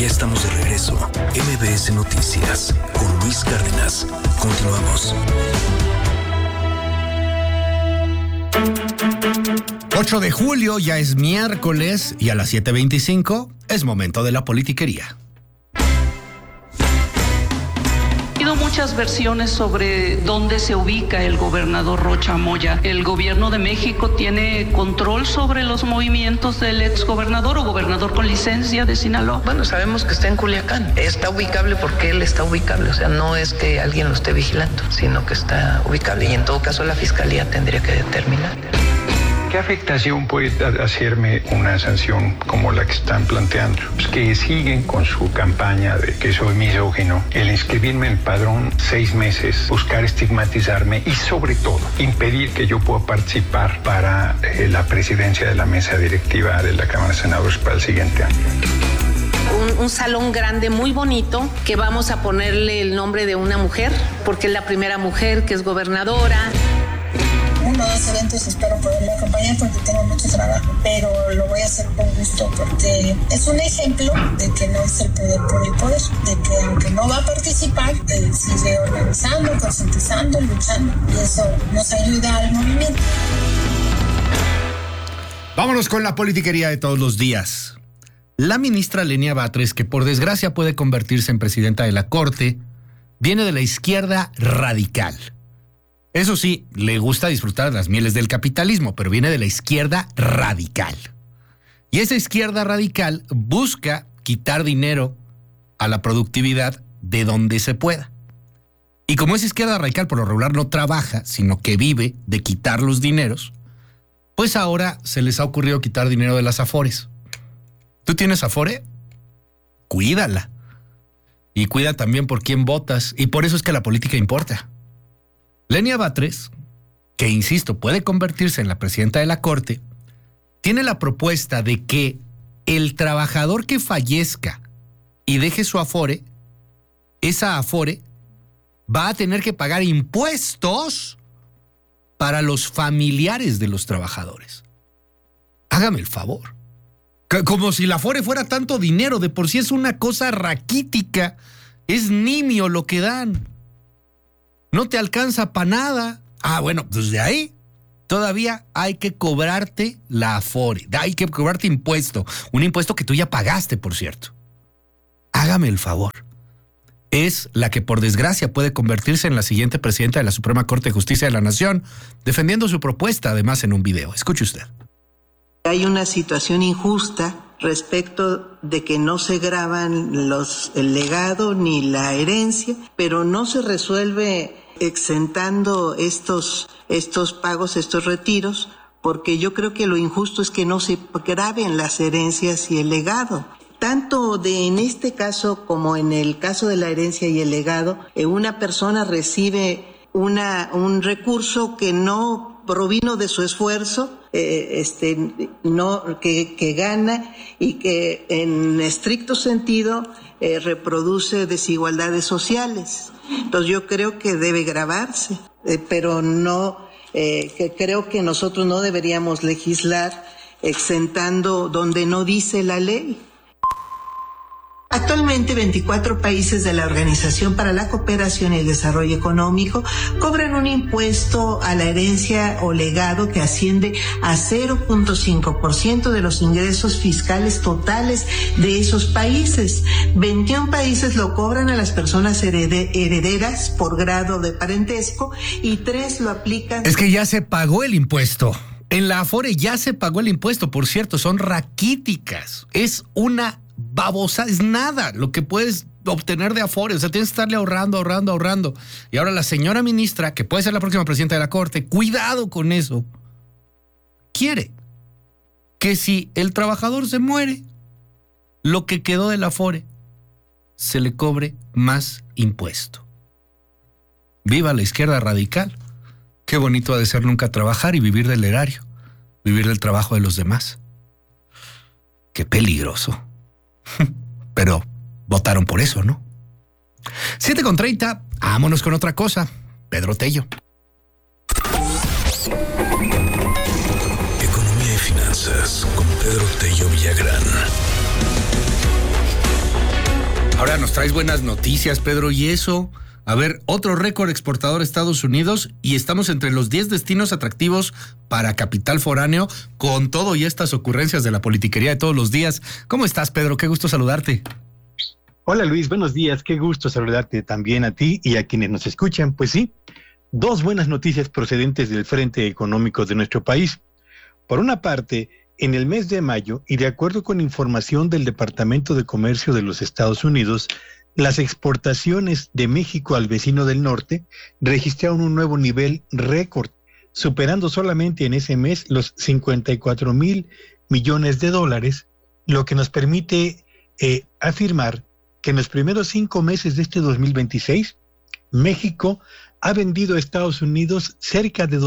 Ya estamos de regreso. MBS Noticias con Luis Cárdenas. Continuamos. 8 de julio, ya es miércoles y a las 7:25 es momento de la politiquería. Ha habido muchas versiones sobre dónde se ubica el gobernador Rocha Moya. ¿El gobierno de México tiene control sobre los movimientos del exgobernador o gobernador con licencia de Sinaloa? Bueno, sabemos que está en Culiacán. Está ubicable porque él está ubicable. O sea, no es que alguien lo esté vigilando, sino que está ubicable. Y en todo caso la fiscalía tendría que determinar. ¿Qué afectación puede hacerme una sanción como la que están planteando? Pues que siguen con su campaña de que soy misógino, el inscribirme en el padrón 6 meses, buscar estigmatizarme y sobre todo impedir que yo pueda participar para la presidencia de la mesa directiva de la Cámara de Senadores para el siguiente año. Un salón grande, muy bonito, que vamos a ponerle el nombre de una mujer, porque es la primera mujer que es gobernadora. 1 o 2 eventos espero poderle acompañar porque tengo mucho trabajo, pero lo voy a hacer con gusto porque es un ejemplo de que no es el poder por el poder, de que aunque no va a participar, sigue organizando, concientizando, luchando, y eso nos ayuda al movimiento. Vámonos con la politiquería de todos los días. La ministra Lenia Batres, que por desgracia puede convertirse en presidenta de la Corte, viene de la izquierda radical. Eso sí, le gusta disfrutar de las mieles del capitalismo, pero viene de la izquierda radical. Y esa izquierda radical busca quitar dinero a la productividad de donde se pueda. Y como esa izquierda radical por lo regular no trabaja, sino que vive de quitar los dineros, pues ahora se les ha ocurrido quitar dinero de las Afores. ¿Tú tienes Afore? Cuídala. Y cuida también por quién votas. Y por eso es que la política importa. Lenia Batres, que insisto, puede convertirse en la presidenta de la Corte, tiene la propuesta de que el trabajador que fallezca y deje su Afore, esa Afore va a tener que pagar impuestos para los familiares de los trabajadores. Hágame el favor. Como si la Afore fuera tanto dinero, de por sí es una cosa raquítica, es nimio lo que dan. No te alcanza para nada. Bueno, pues de ahí todavía hay que cobrarte la Afore, hay que cobrarte impuesto, un impuesto que tú ya pagaste, por cierto. Hágame el favor. Es la que por desgracia puede convertirse en la siguiente presidenta de la Suprema Corte de Justicia de la Nación, defendiendo su propuesta además en un video. Escuche usted. Hay una situación injusta respecto de que no se graban el legado ni la herencia, pero no se resuelve exentando estos pagos, estos retiros, porque yo creo que lo injusto es que no se graben las herencias y el legado. Tanto en este caso como en el caso de la herencia y el legado, una persona recibe un recurso que no provino de su esfuerzo, que gana y que en estricto sentido reproduce desigualdades sociales. Entonces yo creo que debe gravarse, pero no, que creo que nosotros no deberíamos legislar exentando donde no dice la ley. Actualmente 24 países de la Organización para la Cooperación y el Desarrollo Económico cobran un impuesto a la herencia o legado que asciende a 0.5% de los ingresos fiscales totales de esos países. 21 países lo cobran a las personas herederas por grado de parentesco y 3 lo aplican. Es que ya se pagó el impuesto. En la Afore ya se pagó el impuesto, por cierto, son raquíticas. Es una babosa, es nada lo que puedes obtener de Afore, o sea, tienes que estarle ahorrando. Y ahora la señora ministra, que puede ser la próxima presidenta de la Corte, cuidado con eso, quiere que si el trabajador se muere, lo que quedó del Afore se le cobre más impuesto. Viva la izquierda radical. Qué bonito ha de ser nunca trabajar y vivir del erario, vivir del trabajo de los demás. Qué peligroso. Pero votaron por eso, ¿no? 7:30, vámonos con otra cosa. Pedro Tello. Economía y finanzas con Pedro Tello Villagrán. nos traes buenas noticias, Pedro, y eso. A ver, otro récord exportador a Estados Unidos y estamos entre los 10 destinos atractivos para capital foráneo con todo y estas ocurrencias de la politiquería de todos los días. ¿Cómo estás, Pedro? Qué gusto saludarte. Hola, Luis, buenos días. Qué gusto saludarte también a ti y a quienes nos escuchan. Pues sí, dos buenas noticias procedentes del frente económico de nuestro país. Por una parte, en el mes de mayo, y de acuerdo con información del Departamento de Comercio de los Estados Unidos, las exportaciones de México al vecino del norte registraron un nuevo nivel récord, superando solamente en ese mes los 54,000 millones de dólares, lo que nos permite afirmar que en los primeros 5 meses de este 2026, México ha vendido a Estados Unidos cerca de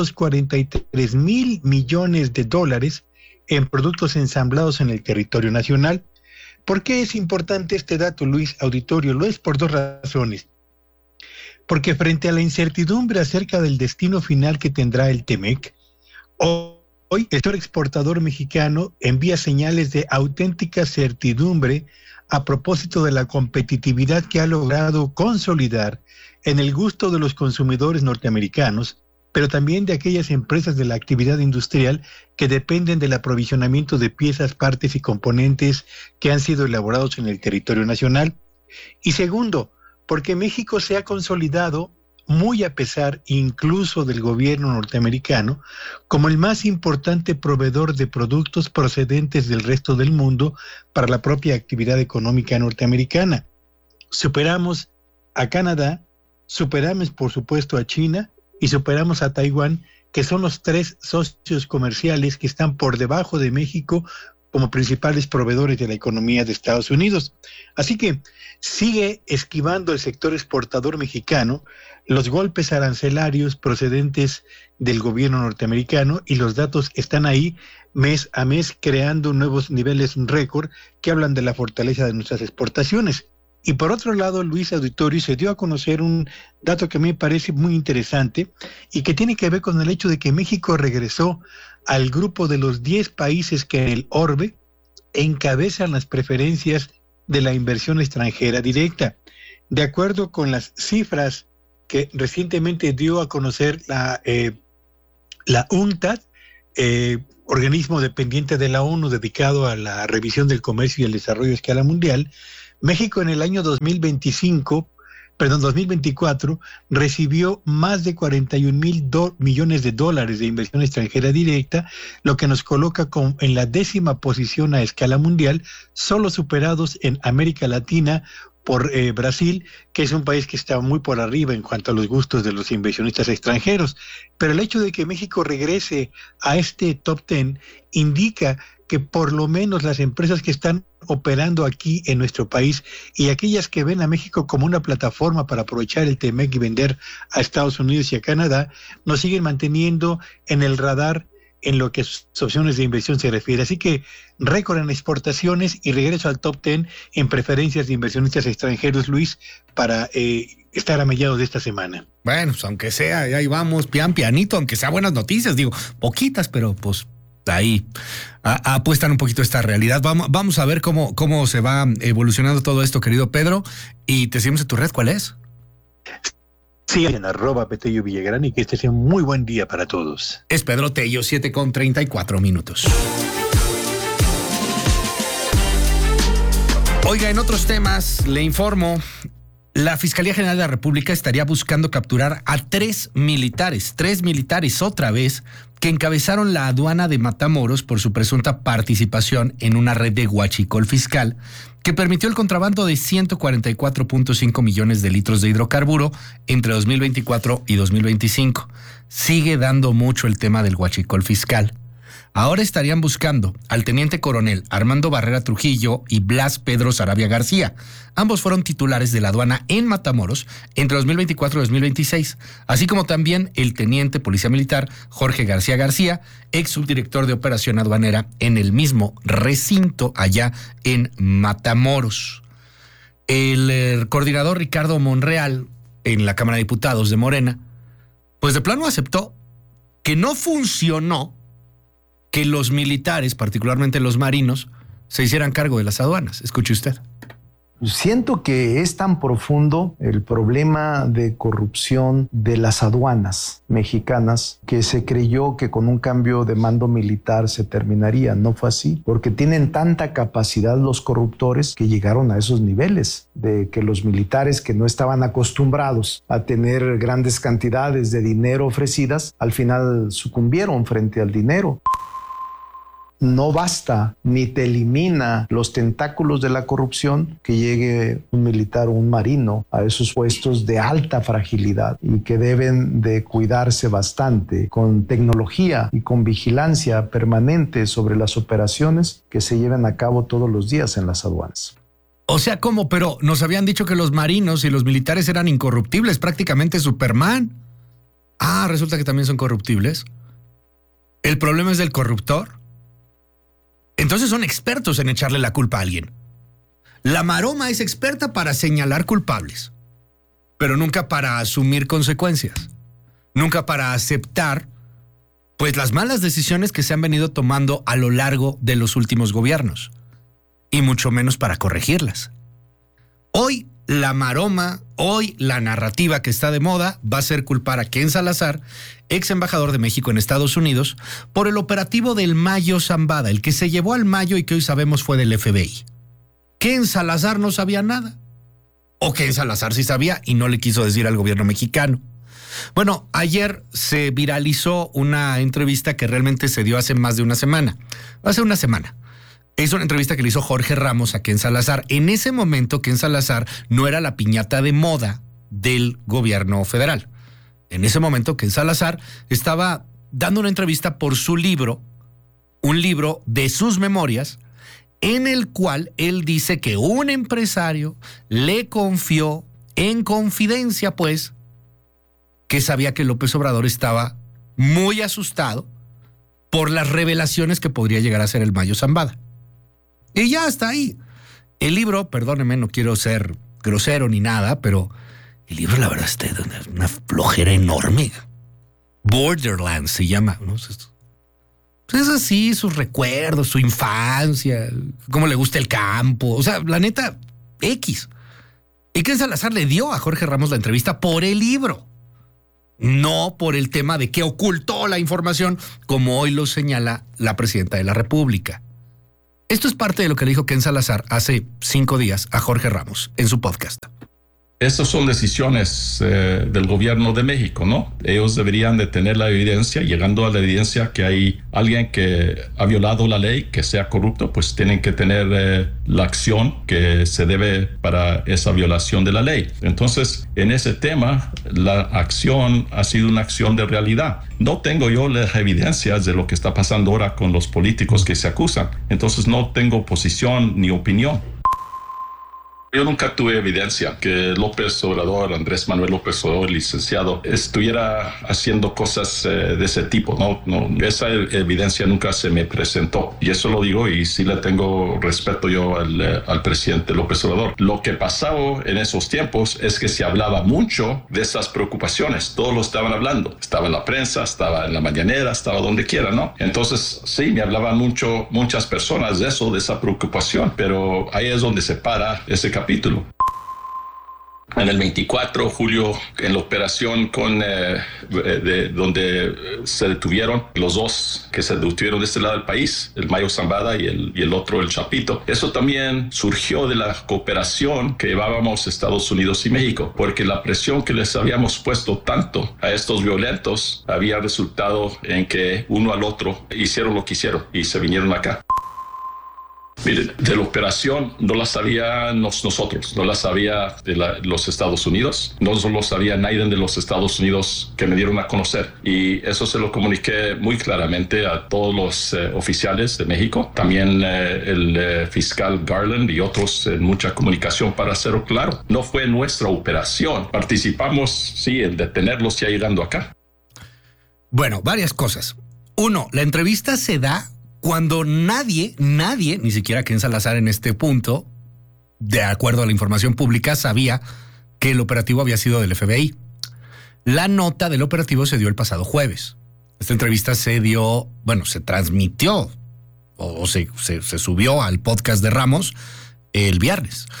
243,000 millones de dólares en productos ensamblados en el territorio nacional. ¿Por qué es importante este dato, Luis, auditorio? Lo es por dos razones. Porque frente a la incertidumbre acerca del destino final que tendrá el TEMEC, hoy el sector exportador mexicano envía señales de auténtica certidumbre a propósito de la competitividad que ha logrado consolidar en el gusto de los consumidores norteamericanos, pero también de aquellas empresas de la actividad industrial que dependen del aprovisionamiento de piezas, partes y componentes que han sido elaborados en el territorio nacional. Y segundo, porque México se ha consolidado, muy a pesar incluso del gobierno norteamericano, como el más importante proveedor de productos procedentes del resto del mundo para la propia actividad económica norteamericana. Superamos a Canadá, superamos por supuesto a China y superamos a Taiwán, que son los 3 socios comerciales que están por debajo de México como principales proveedores de la economía de Estados Unidos. Así que sigue esquivando el sector exportador mexicano los golpes arancelarios procedentes del gobierno norteamericano, y los datos están ahí mes a mes creando nuevos niveles récord que hablan de la fortaleza de nuestras exportaciones. Y por otro lado, Luis, auditorio, se dio a conocer un dato que a mí me parece muy interesante y que tiene que ver con el hecho de que México regresó al grupo de los 10 países que en el orbe encabezan las preferencias de la inversión extranjera directa. De acuerdo con las cifras que recientemente dio a conocer la UNCTAD, organismo dependiente de la ONU dedicado a la revisión del comercio y el desarrollo a escala mundial, México en el año 2024 recibió más de 41,000 millones de dólares de inversión extranjera directa, lo que nos coloca en la 10ª posición a escala mundial, solo superados en América Latina por Brasil, que es un país que está muy por arriba en cuanto a los gustos de los inversionistas extranjeros. Pero el hecho de que México regrese a este top 10 indica que por lo menos las empresas que están operando aquí en nuestro país y aquellas que ven a México como una plataforma para aprovechar el TEMEC y vender a Estados Unidos y a Canadá, nos siguen manteniendo en el radar en lo que sus opciones de inversión se refiere. Así que récord en exportaciones y regreso al top 10 en preferencias de inversionistas extranjeros, Luis, para estar a mediados de esta semana. Bueno, pues aunque sea, ahí vamos, pianito, aunque sea buenas noticias, digo, poquitas, pero pues ahí apuestan un poquito esta realidad. Vamos a ver cómo se va evolucionando todo esto, querido Pedro, y te seguimos en tu red. ¿Cuál es? Sí, en @Petello Villagrán, y que este sea un muy buen día para todos. Es Pedro Tello, 7:34. Oiga, en otros temas, le informo, la Fiscalía General de la República estaría buscando capturar a 3 militares otra vez, que encabezaron la aduana de Matamoros por su presunta participación en una red de huachicol fiscal que permitió el contrabando de 144.5 millones de litros de hidrocarburo entre 2024 y 2025. Sigue dando mucho el tema del huachicol fiscal. Ahora estarían buscando al teniente coronel Armando Barrera Trujillo y Blas Pedro Sarabia García. Ambos fueron titulares de la aduana en Matamoros entre 2024 y 2026, así como también el teniente policía militar Jorge García García, ex subdirector de operación aduanera en el mismo recinto allá en Matamoros. El coordinador Ricardo Monreal en la Cámara de Diputados de Morena, pues de plano aceptó que no funcionó que los militares, particularmente los marinos, se hicieran cargo de las aduanas. Escuche usted. Siento que es tan profundo el problema de corrupción de las aduanas mexicanas que se creyó que con un cambio de mando militar se terminaría. No fue así, porque tienen tanta capacidad los corruptores que llegaron a esos niveles, de que los militares que no estaban acostumbrados a tener grandes cantidades de dinero ofrecidas, al final sucumbieron frente al dinero. No basta ni te elimina los tentáculos de la corrupción que llegue un militar o un marino a esos puestos de alta fragilidad y que deben de cuidarse bastante con tecnología y con vigilancia permanente sobre las operaciones que se lleven a cabo todos los días en las aduanas. O sea, ¿cómo? Pero nos habían dicho que los marinos y los militares eran incorruptibles, prácticamente Superman. Ah, resulta que también son corruptibles. ¿El problema es del corruptor? Entonces son expertos en echarle la culpa a alguien. La maroma es experta para señalar culpables, pero nunca para asumir consecuencias, nunca para aceptar pues las malas decisiones que se han venido tomando a lo largo de los últimos gobiernos, y mucho menos para corregirlas. Hoy la maroma, hoy la narrativa que está de moda va a ser culpar a Ken Salazar, ex embajador de México en Estados Unidos, por el operativo del Mayo Zambada, el que se llevó al Mayo y que hoy sabemos fue del FBI. Ken Salazar no sabía nada. O Ken Salazar sí sabía y no le quiso decir al gobierno mexicano. Bueno, ayer se viralizó una entrevista que realmente se dio hace más de una semana. Hace una semana. Es una entrevista que le hizo Jorge Ramos a Ken Salazar. En ese momento, Ken Salazar no era la piñata de moda del gobierno federal. En ese momento, Ken Salazar estaba dando una entrevista por su libro, un libro de sus memorias, en el cual él dice que un empresario le confió en confidencia, pues, que sabía que López Obrador estaba muy asustado por las revelaciones que podría llegar a ser el Mayo Zambada. Y ya está ahí. El libro, perdóneme, no quiero ser grosero ni nada, pero el libro la verdad está de una flojera enorme. Borderlands se llama, ¿no? Es así, sus recuerdos, su infancia, cómo le gusta el campo. O sea, la neta, X. Y Ken Salazar le dio a Jorge Ramos la entrevista por el libro, no por el tema de que ocultó la información, como hoy lo señala la presidenta de la República. Esto es parte de lo que le dijo Ken Salazar hace 5 días a Jorge Ramos en su podcast. Estas son decisiones del gobierno de México, ¿no? Ellos deberían de tener la evidencia, llegando a la evidencia que hay alguien que ha violado la ley, que sea corrupto, pues tienen que tener la acción que se debe para esa violación de la ley. Entonces, en ese tema, la acción ha sido una acción de realidad. No tengo yo las evidencias de lo que está pasando ahora con los políticos que se acusan. Entonces, no tengo posición ni opinión. Yo nunca tuve evidencia que López Obrador, Andrés Manuel López Obrador, licenciado, estuviera haciendo cosas de ese tipo. No, esa evidencia nunca se me presentó. Y eso lo digo y sí le tengo respeto yo al presidente López Obrador. Lo que pasaba en esos tiempos es que se hablaba mucho de esas preocupaciones. Todos lo estaban hablando. Estaba en la prensa, estaba en la mañanera, estaba donde quiera, ¿no? Entonces, sí, me hablaban muchas personas de eso, de esa preocupación. Pero ahí es donde se para ese capítulo. En el 24 de julio, en la operación donde se detuvieron los dos que se detuvieron de este lado del país, el Mayo Zambada y el otro, el Chapito. Eso también surgió de la cooperación que llevábamos Estados Unidos y México, porque la presión que les habíamos puesto tanto a estos violentos había resultado en que uno al otro hicieron lo que hicieron y se vinieron acá. Miren, de la operación no la sabíamos nosotros, no la sabía los Estados Unidos, no lo sabía nadie de los Estados Unidos que me dieron a conocer. Y eso se lo comuniqué muy claramente a todos los oficiales de México, también el fiscal Garland y otros en mucha comunicación para hacerlo claro. No fue nuestra operación, participamos, sí, en detenerlos ya llegando acá. Bueno, varias cosas. Uno, la entrevista se da cuando nadie, ni siquiera Ken Salazar en este punto, de acuerdo a la información pública, sabía que el operativo había sido del FBI. La nota del operativo se dio el pasado jueves. Esta entrevista se transmitió o se subió al podcast de Ramos el viernes.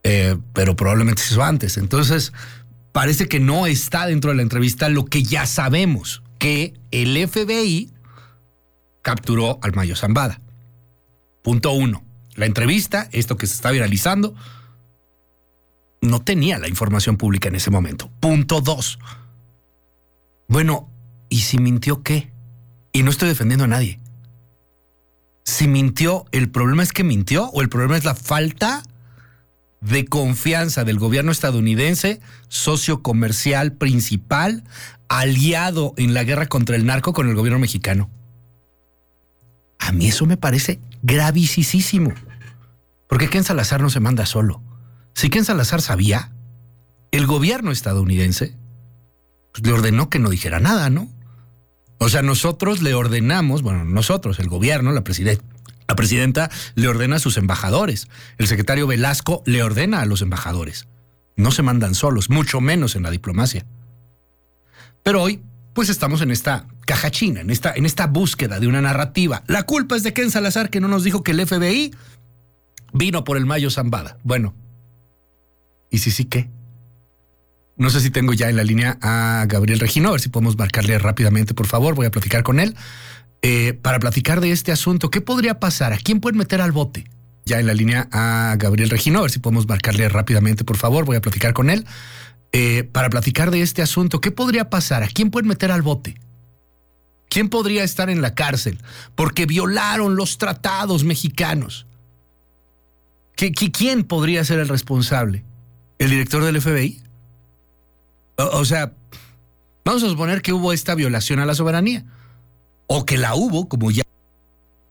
pero probablemente se hizo antes. Entonces, parece que no está dentro de la entrevista lo que ya sabemos, que el FBI capturó al Mayo Zambada. Punto 1. La entrevista, esto que se está viralizando, no tenía la información pública en ese momento. Punto 2. Bueno, ¿y si mintió qué? Y no estoy defendiendo a nadie. Si mintió, ¿el problema es que mintió o el problema es la falta de confianza del gobierno estadounidense, socio comercial principal, aliado en la guerra contra el narco con el gobierno mexicano? A mí eso me parece gravísimo. Porque Ken Salazar no se manda solo. Si Ken Salazar sabía, el gobierno estadounidense pues, le ordenó que no dijera nada, ¿no? O sea, nosotros le ordenamos, bueno, nosotros, el gobierno, la presidenta le ordena a sus embajadores. El secretario Velasco le ordena a los embajadores. No se mandan solos, mucho menos en la diplomacia. Pero hoy, pues estamos en esta caja china, en esta búsqueda de una narrativa. La culpa es de Ken Salazar, que no nos dijo que el FBI vino por el Mayo Zambada. Bueno, ¿y si sí qué? No sé si tengo ya en la línea a Gabriel Regino, a ver si podemos marcarle rápidamente, por favor. Voy a platicar con él para platicar de este asunto. ¿Qué podría pasar? ¿A quién pueden meter al bote? Ya en la línea a Gabriel Regino, a ver si podemos marcarle rápidamente, por favor. Voy a platicar con él para platicar de este asunto. ¿Qué podría pasar? ¿A quién pueden meter al bote? ¿Quién podría estar en la cárcel? Porque violaron los tratados mexicanos. ¿Quién podría ser el responsable? ¿El director del FBI? O sea, vamos a suponer que hubo esta violación a la soberanía. O que la hubo, como ya